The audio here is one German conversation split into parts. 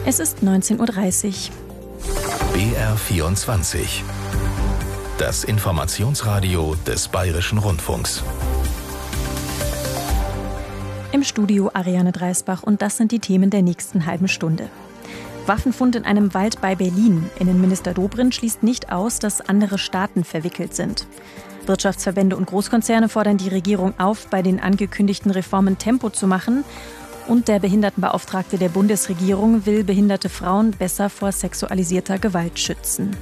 Es ist 19:30 Uhr. BR24. Das Informationsradio des Bayerischen Rundfunks. Im Studio Ariane Dreisbach und das sind die Themen der nächsten halben Stunde. Waffenfund in einem Wald bei Berlin. Innenminister Dobrindt schließt nicht aus, dass andere Staaten verwickelt sind. Wirtschaftsverbände und Großkonzerne fordern die Regierung auf, bei den angekündigten Reformen Tempo zu machen. Und der Behindertenbeauftragte der Bundesregierung will behinderte Frauen besser vor sexualisierter Gewalt schützen.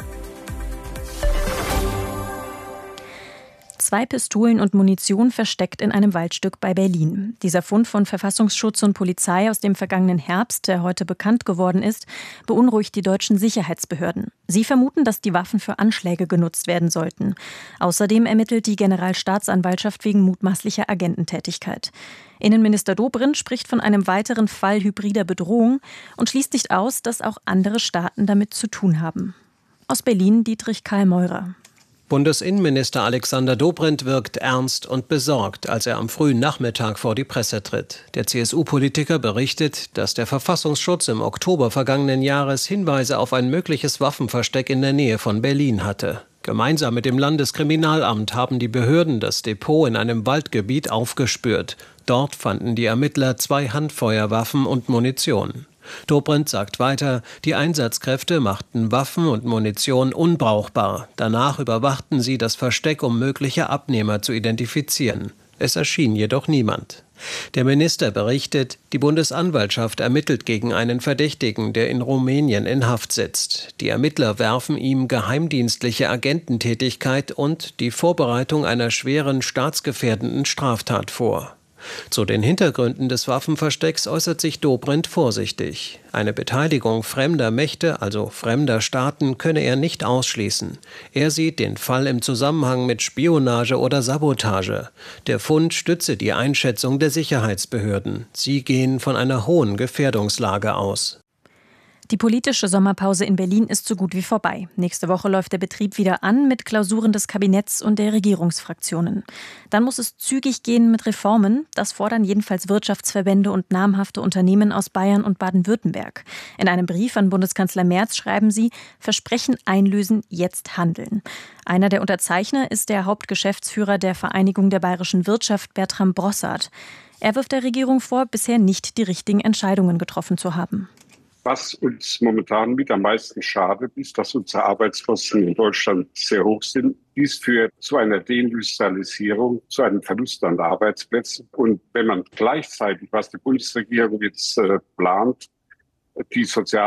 2 Pistolen und Munition versteckt in einem Waldstück bei Berlin. Dieser Fund von Verfassungsschutz und Polizei aus dem vergangenen Herbst, der heute bekannt geworden ist, beunruhigt die deutschen Sicherheitsbehörden. Sie vermuten, dass die Waffen für Anschläge genutzt werden sollten. Außerdem ermittelt die Generalstaatsanwaltschaft wegen mutmaßlicher Agententätigkeit. Innenminister Dobrindt spricht von einem weiteren Fall hybrider Bedrohung und schließt nicht aus, dass auch andere Staaten damit zu tun haben. Aus Berlin Dietrich Karl Meurer. Bundesinnenminister Alexander Dobrindt wirkt ernst und besorgt, als er am frühen Nachmittag vor die Presse tritt. Der CSU-Politiker berichtet, dass der Verfassungsschutz im Oktober vergangenen Jahres Hinweise auf ein mögliches Waffenversteck in der Nähe von Berlin hatte. Gemeinsam mit dem Landeskriminalamt haben die Behörden das Depot in einem Waldgebiet aufgespürt. Dort fanden die Ermittler 2 Handfeuerwaffen und Munition. Dobrindt sagt weiter, die Einsatzkräfte machten Waffen und Munition unbrauchbar. Danach überwachten sie das Versteck, um mögliche Abnehmer zu identifizieren. Es erschien jedoch niemand. Der Minister berichtet, die Bundesanwaltschaft ermittelt gegen einen Verdächtigen, der in Rumänien in Haft sitzt. Die Ermittler werfen ihm geheimdienstliche Agententätigkeit und die Vorbereitung einer schweren staatsgefährdenden Straftat vor. Zu den Hintergründen des Waffenverstecks äußert sich Dobrindt vorsichtig. Eine Beteiligung fremder Mächte, also fremder Staaten, könne er nicht ausschließen. Er sieht den Fall im Zusammenhang mit Spionage oder Sabotage. Der Fund stütze die Einschätzung der Sicherheitsbehörden. Sie gehen von einer hohen Gefährdungslage aus. Die politische Sommerpause in Berlin ist so gut wie vorbei. Nächste Woche läuft der Betrieb wieder an mit Klausuren des Kabinetts und der Regierungsfraktionen. Dann muss es zügig gehen mit Reformen. Das fordern jedenfalls Wirtschaftsverbände und namhafte Unternehmen aus Bayern und Baden-Württemberg. In einem Brief an Bundeskanzler Merz schreiben sie, Versprechen einlösen, jetzt handeln. Einer der Unterzeichner ist der Hauptgeschäftsführer der Vereinigung der bayerischen Wirtschaft, Bertram Brossard. Er wirft der Regierung vor, bisher nicht die richtigen Entscheidungen getroffen zu haben. Was uns momentan mit am meisten schadet, ist, dass unsere Arbeitskosten in Deutschland sehr hoch sind. Dies führt zu einer Deindustrialisierung, zu einem Verlust an Arbeitsplätzen. Und wenn man gleichzeitig, was die Bundesregierung jetzt plant, die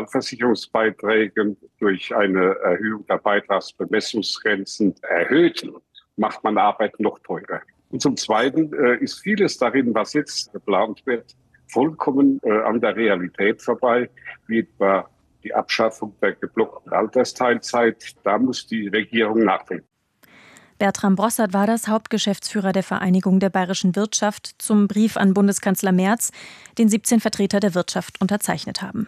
Sozialversicherungsbeiträge durch eine Erhöhung der Beitragsbemessungsgrenzen erhöht, macht man Arbeit noch teurer. Und zum Zweiten ist vieles darin, was jetzt geplant wird, vollkommen an der Realität vorbei, wie etwa die Abschaffung der geblockten Altersteilzeit. Da muss die Regierung nachdenken. Bertram Brossard war das Hauptgeschäftsführer der Vereinigung der bayerischen Wirtschaft zum Brief an Bundeskanzler Merz, den 17 Vertreter der Wirtschaft unterzeichnet haben.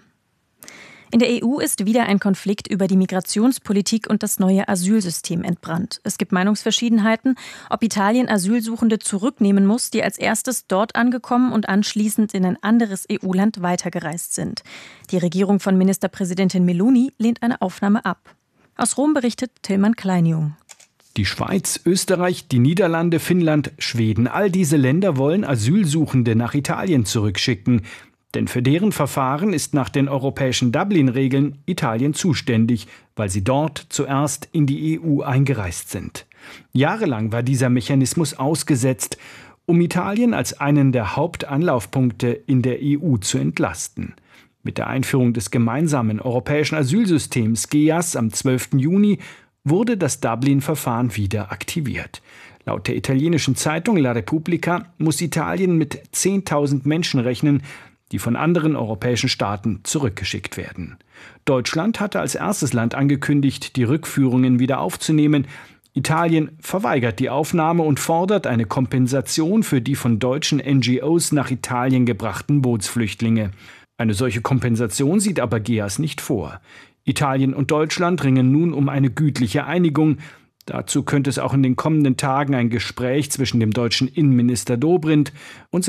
In der EU ist wieder ein Konflikt über die Migrationspolitik und das neue Asylsystem entbrannt. Es gibt Meinungsverschiedenheiten, ob Italien Asylsuchende zurücknehmen muss, die als erstes dort angekommen und anschließend in ein anderes EU-Land weitergereist sind. Die Regierung von Ministerpräsidentin Meloni lehnt eine Aufnahme ab. Aus Rom berichtet Tillmann Kleinjung. Die Schweiz, Österreich, die Niederlande, Finnland, Schweden, all diese Länder wollen Asylsuchende nach Italien zurückschicken. Denn für deren Verfahren ist nach den europäischen Dublin-Regeln Italien zuständig, weil sie dort zuerst in die EU eingereist sind. Jahrelang war dieser Mechanismus ausgesetzt, um Italien als einen der Hauptanlaufpunkte in der EU zu entlasten. Mit der Einführung des gemeinsamen europäischen Asylsystems GEAS am 12. Juni wurde das Dublin-Verfahren wieder aktiviert. Laut der italienischen Zeitung La Repubblica muss Italien mit 10.000 Menschen rechnen, die von anderen europäischen Staaten zurückgeschickt werden. Deutschland hatte als erstes Land angekündigt, die Rückführungen wieder aufzunehmen. Italien verweigert die Aufnahme und fordert eine Kompensation für die von deutschen NGOs nach Italien gebrachten Bootsflüchtlinge. Eine solche Kompensation sieht aber GEAS nicht vor. Italien und Deutschland ringen nun um eine gütliche Einigung. Dazu könnte es auch in den kommenden Tagen ein Gespräch zwischen dem deutschen Innenminister Dobrindt und